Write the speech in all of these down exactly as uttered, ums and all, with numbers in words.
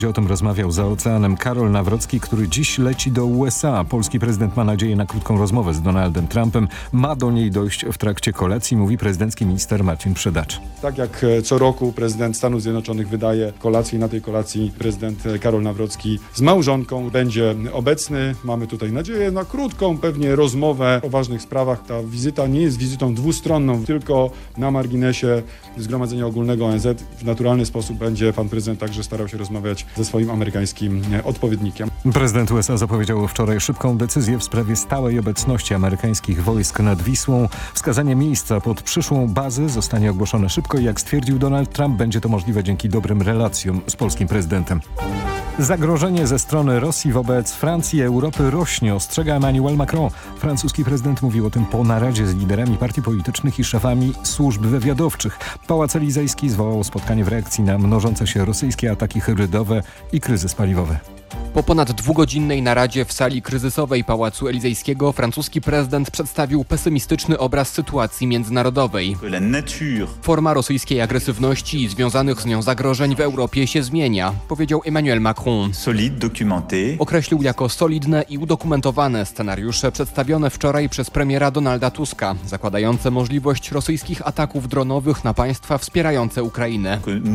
O tym rozmawiał za oceanem Karol Nawrocki, który dziś leci do U S A. Polski prezydent ma nadzieję na krótką rozmowę z Donaldem Trumpem. Ma do niej dojść w trakcie kolacji, mówi prezydencki minister Marcin Przydacz. Tak jak co roku prezydent Stanów Zjednoczonych wydaje kolację, na tej kolacji prezydent Karol Nawrocki z małżonką będzie obecny. Mamy tutaj nadzieję na krótką pewnie rozmowę o ważnych sprawach. Ta wizyta nie jest wizytą dwustronną, tylko na marginesie Zgromadzenia Ogólnego O N Z. W naturalny sposób będzie pan prezydent także starał się rozmawiać ze swoim amerykańskim odpowiednikiem. Prezydent U S A zapowiedział wczoraj szybką decyzję w sprawie stałej obecności amerykańskich wojsk nad Wisłą. Wskazanie miejsca pod przyszłą bazę zostanie ogłoszone szybko i jak stwierdził Donald Trump, będzie to możliwe dzięki dobrym relacjom z polskim prezydentem. Zagrożenie ze strony Rosji wobec Francji i Europy rośnie, ostrzega Emmanuel Macron. Francuski prezydent mówił o tym po naradzie z liderami partii politycznych i szefami służb wywiadowczych. Pałac Elizejski zwołał spotkanie w reakcji na mnożące się rosyjskie ataki hybrydowe i kryzys paliwowy. Po ponad dwugodzinnej naradzie w sali kryzysowej Pałacu Elizejskiego francuski prezydent przedstawił pesymistyczny obraz sytuacji międzynarodowej. Forma rosyjskiej agresywności i związanych z nią zagrożeń w Europie się zmienia, powiedział Emmanuel Macron. Określił jako solidne i udokumentowane scenariusze przedstawione wczoraj przez premiera Donalda Tuska, zakładające możliwość rosyjskich ataków dronowych na państwa wspierające Ukrainę.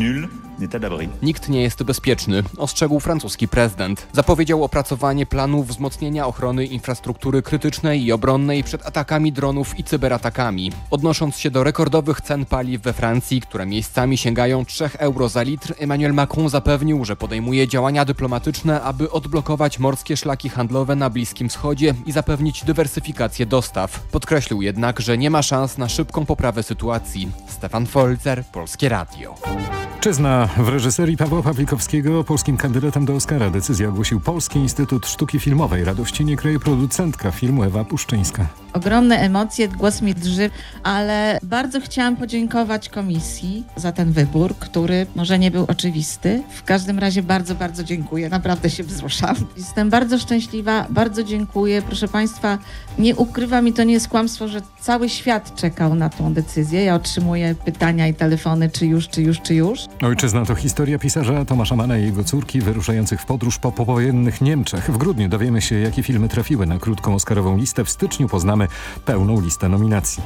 Nikt nie jest bezpieczny, ostrzegł francuski prezydent. Zapowiedział opracowanie planu wzmocnienia ochrony infrastruktury krytycznej i obronnej przed atakami dronów i cyberatakami. Odnosząc się do rekordowych cen paliw we Francji, które miejscami sięgają trzy euro za litr, Emmanuel Macron zapewnił, że podejmuje działania dyplomatyczne, aby odblokować morskie szlaki handlowe na Bliskim Wschodzie i zapewnić dywersyfikację dostaw. Podkreślił jednak, że nie ma szans na szybką poprawę sytuacji. Stefan Folzer, Polskie Radio. Czyzna w reżyserii Pawła Pawlikowskiego polskim kandydatem do Oscara. Decyzję ogłosił Polski Instytut Sztuki Filmowej. Radości nie kryje producentka filmu Ewa Puszczyńska. Ogromne emocje, głos mi drży, ale bardzo chciałam podziękować komisji za ten wybór, który może nie był oczywisty. W każdym razie bardzo, bardzo dziękuję. Naprawdę się wzruszam. Jestem bardzo szczęśliwa, bardzo dziękuję. Proszę Państwa, nie ukrywam i to nie jest kłamstwo, że cały świat czekał na tą decyzję. Ja otrzymuję pytania i telefony, czy już, czy już, czy już. Ojczyzna to historia pisarza Tomasza Manna i jego córki wyruszających w podróż po powojennych Niemczech. W grudniu dowiemy się, jakie filmy trafiły na krótką oscarową listę. W styczniu poznamy pełną listę nominacji.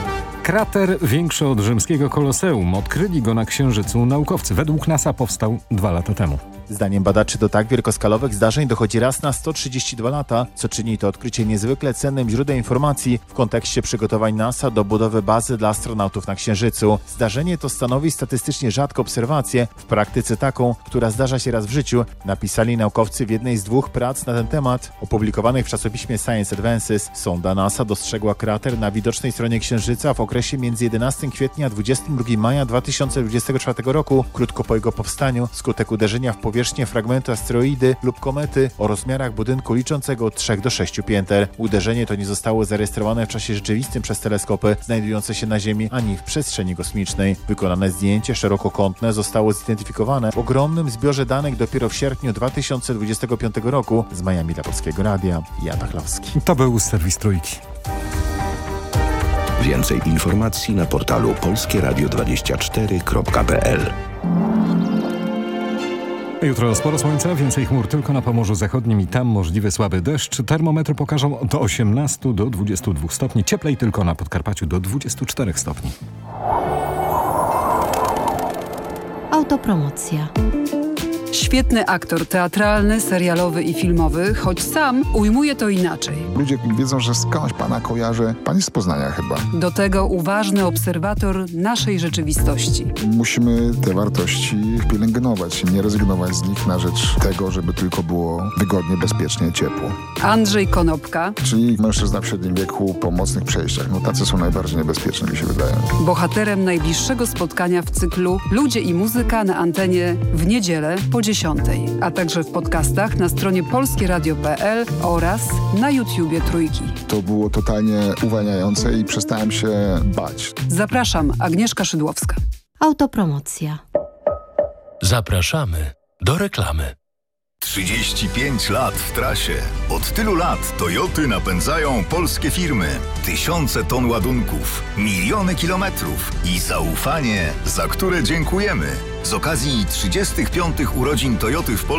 Krater większy od rzymskiego Koloseum. Odkryli go na Księżycu naukowcy. Według NASA powstał dwa lata temu. Zdaniem badaczy do tak wielkoskalowych zdarzeń dochodzi raz na sto trzydzieści dwa lata, co czyni to odkrycie niezwykle cennym źródłem informacji w kontekście przygotowań NASA do budowy bazy dla astronautów na Księżycu. Zdarzenie to stanowi statystycznie rzadką obserwację, w praktyce taką, która zdarza się raz w życiu, napisali naukowcy w jednej z dwóch prac na ten temat, opublikowanych w czasopiśmie Science Advances. Sonda NASA dostrzegła krater na widocznej stronie Księżyca w okresie między jedenastego kwietnia a dwudziestego drugiego maja dwa tysiące dwudziestego czwartego roku, krótko po jego powstaniu, skutek uderzenia w powierzchnię fragmentu asteroidy lub komety o rozmiarach budynku liczącego od trzech do sześciu pięter. Uderzenie to nie zostało zarejestrowane w czasie rzeczywistym przez teleskopy znajdujące się na Ziemi ani w przestrzeni kosmicznej. Wykonane zdjęcie szerokokątne zostało zidentyfikowane w ogromnym zbiorze danych dopiero w sierpniu dwa tysiące dwudziestego piątego roku. Z Miami dla Polskiego Radia, Jan Pachlowski. To był serwis Trójki. Więcej informacji na portalu polskie radio dwadzieścia cztery kropka p l. Jutro sporo słońca, więcej chmur tylko na Pomorzu Zachodnim i tam możliwy słaby deszcz. Termometry pokażą do osiemnastu do dwudziestu dwóch stopni, cieplej tylko na Podkarpaciu do dwudziestu czterech stopni. Autopromocja. Świetny aktor teatralny, serialowy i filmowy, choć sam ujmuje to inaczej. Ludzie wiedzą, że skądś pana kojarzę. Pan jest z Poznania chyba. Do tego uważny obserwator naszej rzeczywistości. Musimy te wartości pielęgnować, nie rezygnować z nich na rzecz tego, żeby tylko było wygodnie, bezpiecznie, ciepło. Andrzej Konopka. Czyli mężczyzna w średnim wieku po mocnych przejściach. No tacy są najbardziej niebezpieczni, mi się wydaje. Bohaterem najbliższego spotkania w cyklu Ludzie i muzyka na antenie w niedzielę po dziesiątej, a także w podcastach na stronie polskie radio kropka p l oraz na YouTubie Trójki. To było totalnie uwalniające i przestałem się bać. Zapraszam, Agnieszka Szydłowska. Autopromocja. Zapraszamy do reklamy. trzydzieści pięć lat w trasie. Od tylu lat Toyoty napędzają polskie firmy. Tysiące ton ładunków, miliony kilometrów i zaufanie, za które dziękujemy. Z okazji trzydziestych piątych urodzin Toyoty w Polsce